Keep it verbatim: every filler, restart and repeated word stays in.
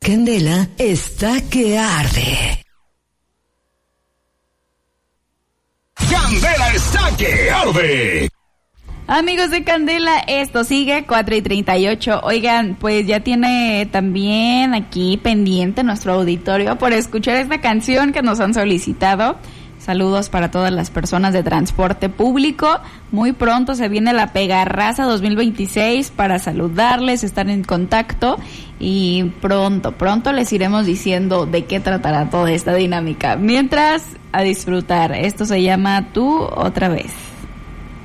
Candela está que arde. Candela está que arde. Amigos de Candela, esto sigue cuatro y treinta y ocho. Oigan, pues ya tiene también aquí pendiente nuestro auditorio por escuchar esta canción que nos han solicitado. Saludos para todas las personas de transporte público. Muy pronto se viene la Pegarraza dos mil veintiséis para saludarles, estar en contacto y pronto, pronto les iremos diciendo de qué tratará toda esta dinámica. Mientras, a disfrutar. Esto se llama Tú otra vez.